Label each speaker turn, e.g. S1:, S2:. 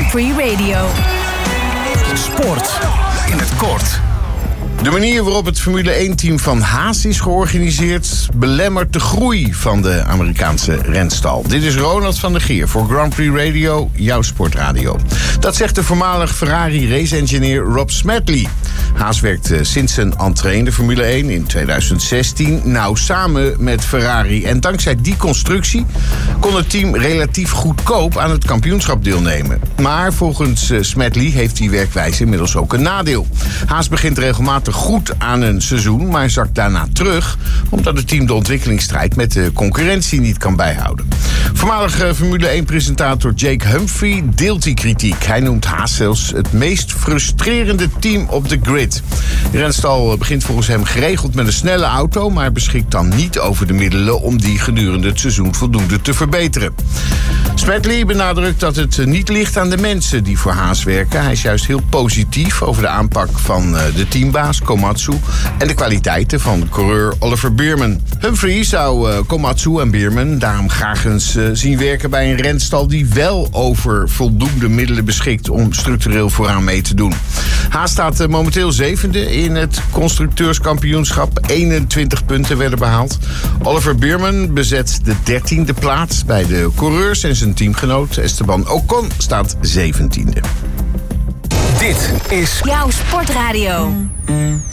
S1: Prix Radio.
S2: Sport in het kort.
S3: De manier waarop het Formule 1-team van Haas is georganiseerd belemmert de groei van de Amerikaanse renstal. Dit is Ronald van der Geer voor Grand Prix Radio, jouw sportradio. Dat zegt de voormalig Ferrari race-engineer Rob Smedley. Haas werkt sinds zijn entree in de Formule 1 in 2016 nauw samen met Ferrari. En dankzij die constructie kon het team relatief goedkoop aan het kampioenschap deelnemen. Maar volgens Smedley heeft die werkwijze inmiddels ook een nadeel. Haas begint regelmatig goed aan een seizoen, maar zakt daarna terug omdat het team de ontwikkelingsstrijd met de concurrentie niet kan bijhouden. Voormalig Formule 1-presentator Jake Humphrey deelt die kritiek. Hij noemt Haas zelfs het meest frustrerende team op de grid. De renstal begint volgens hem geregeld met een snelle auto, maar beschikt dan niet over de middelen om die gedurende het seizoen voldoende te verbeteren. Smedley benadrukt dat het niet ligt aan de mensen die voor Haas werken. Hij is juist heel positief over de aanpak van de teambaas Komatsu en de kwaliteiten van coureur Oliver Bierman. Humphrey zou Komatsu en Bierman daarom graag eens zien werken bij een renstal die wel over voldoende middelen beschikt om structureel vooraan mee te doen. Haas staat momenteel zevende in het constructeurskampioenschap. 21 punten werden behaald. Oliver Bierman bezet de 13e plaats bij de coureurs en zijn teamgenoot Esteban Ocon staat 17e.
S2: Dit is
S1: Jouw sportradio.